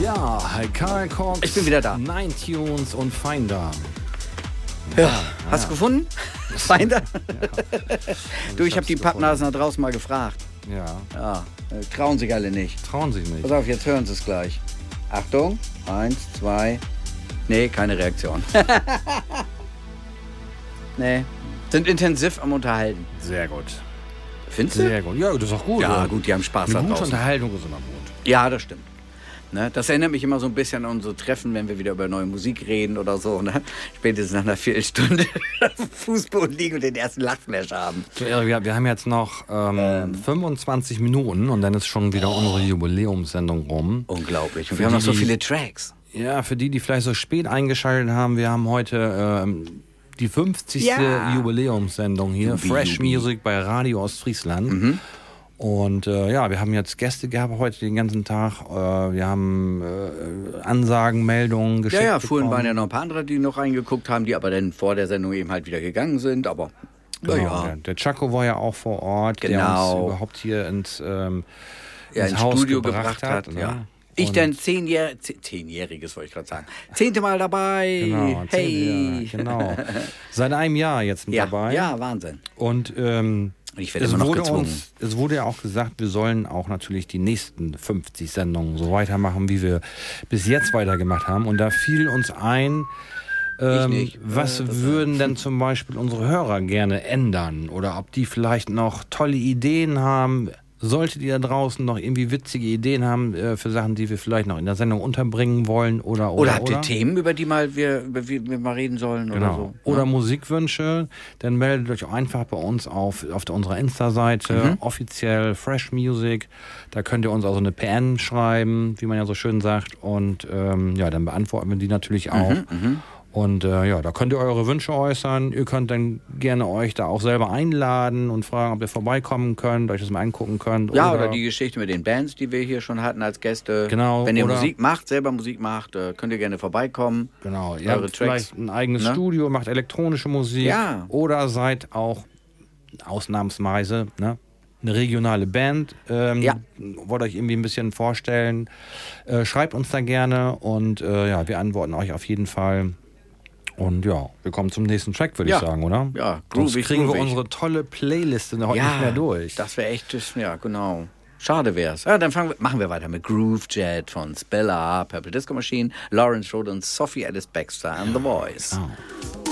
Ja, Karl Cox. Ich bin wieder da. Nine Tunes und Finder. Ja, hast du gefunden? Finder? Du, ich habe die Pappnasen da draußen mal gefragt. Ja, trauen sich alle nicht. Trauen sich nicht. Pass auf, jetzt hören sie es gleich. Achtung, 1, 2. Nee, keine Reaktion. Nee, sind intensiv am Unterhalten. Sehr gut. Findest du? Sehr gut. Ja, das ist auch gut. Ja, gut, die haben Spaß da Eine gute draußen. Unterhaltung ist immer gut. Ja, das stimmt. Ne, das erinnert mich immer so ein bisschen an unsere Treffen, wenn wir wieder über neue Musik reden oder so. Ne? Spätestens nach einer Viertelstunde auf dem Fußboden liegen und den ersten Lachflash haben. So, wir haben jetzt noch 25 Minuten und dann ist schon wieder unsere Jubiläumssendung rum. Unglaublich. Und wir haben noch so viele Tracks. Ja, für die vielleicht so spät eingeschaltet haben, wir haben heute die 50. Jubiläumssendung hier. Fresh Music bei Radio Ostfriesland. Mhm. Und wir haben jetzt Gäste gehabt heute den ganzen Tag. Wir haben Ansagen, Meldungen geschickt. Ja, vorhin waren ja noch ein paar andere, die noch reingeguckt haben, die aber dann vor der Sendung eben halt wieder gegangen sind. Aber genau, der Chaco war ja auch vor Ort, der uns überhaupt hier ins Haus Studio gebracht hat. Ne? Ja. Ich dann 10-jähriges, wollte ich gerade sagen. 10. Mal dabei. Genau, hey. Genau. Seit einem Jahr jetzt mit dabei. Ja, Wahnsinn. Und ich werde immer noch gezwungen. Es wurde ja auch gesagt, wir sollen auch natürlich die nächsten 50 Sendungen so weitermachen, wie wir bis jetzt weitergemacht haben. Und da fiel uns ein, was würden denn zum Beispiel unsere Hörer gerne ändern? Oder ob die vielleicht noch tolle Ideen haben. Solltet ihr da draußen noch irgendwie witzige Ideen haben für Sachen, die wir vielleicht noch in der Sendung unterbringen wollen? Oder habt ihr Themen, über die wir mal reden sollen? Genau. Oder so? Oder Musikwünsche, dann meldet euch einfach bei uns auf unserer Insta-Seite, offiziell Fresh Music. Da könnt ihr uns also eine PN schreiben, wie man ja so schön sagt. Und dann beantworten wir die natürlich auch. Und da könnt ihr eure Wünsche äußern. Ihr könnt dann gerne euch da auch selber einladen und fragen, ob ihr vorbeikommen könnt, euch das mal angucken könnt. Ja, oder die Geschichte mit den Bands, die wir hier schon hatten als Gäste. Genau. Wenn ihr selber Musik macht, könnt ihr gerne vorbeikommen. Genau. Ihr habt vielleicht ein eigenes Studio, macht elektronische Musik. Ja. Oder seid auch ausnahmsweise eine regionale Band. Wollt euch irgendwie ein bisschen vorstellen. Schreibt uns da gerne und wir antworten euch auf jeden Fall. Und ja, wir kommen zum nächsten Track, würde ich sagen, oder? Ja, sonst kriegen wir unsere tolle Playliste heute nicht mehr durch. Das wäre echt, genau. Schade wär's. Ja, dann machen wir weiter mit Groove Jet von Spiller, Purple Disco Machine, Lawrence Road und Sophie Ellis Bextor and The Voice. Oh.